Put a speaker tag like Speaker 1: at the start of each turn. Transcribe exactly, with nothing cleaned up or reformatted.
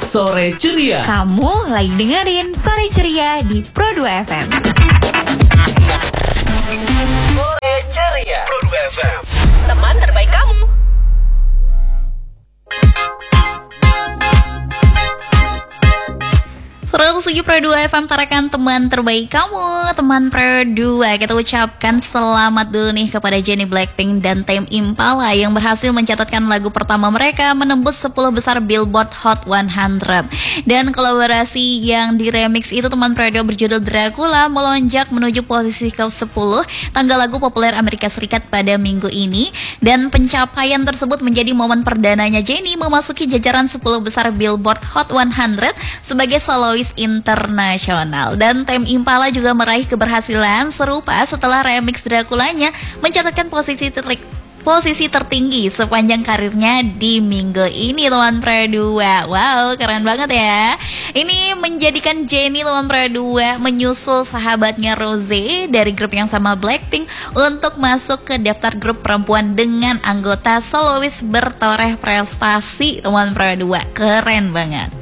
Speaker 1: Sore Ceria.
Speaker 2: Kamu lagi dengerin Sore Ceria di Pro dua F M.
Speaker 3: Sore Ceria Pro dua F M, teman terbaik kamu.
Speaker 4: seratus tujuh Pro dua F M, tarakan teman terbaik kamu, teman Pro dua. Kita ucapkan selamat dulu nih kepada Jennie Blackpink dan Tame Impala yang berhasil mencatatkan lagu pertama mereka menembus sepuluh besar Billboard Hot seratus. Dan kolaborasi yang diremix itu teman Pro dua berjudul Dracula melonjak menuju posisi ke sepuluh tangga lagu populer Amerika Serikat pada minggu ini. Dan pencapaian tersebut menjadi momen perdananya Jennie memasuki jajaran sepuluh besar Billboard Hot seratus sebagai solois internasional. Dan Tame Impala juga meraih keberhasilan serupa setelah remix Draculanya mencatatkan posisi terbaik posisi tertinggi sepanjang karirnya di minggu ini teman Pro dua. Wow, keren banget ya. Ini menjadikan Jennie teman Pro dua menyusul sahabatnya Rose dari grup yang sama Blackpink untuk masuk ke daftar grup perempuan dengan anggota solois bertoreh prestasi teman Pro dua. Keren banget.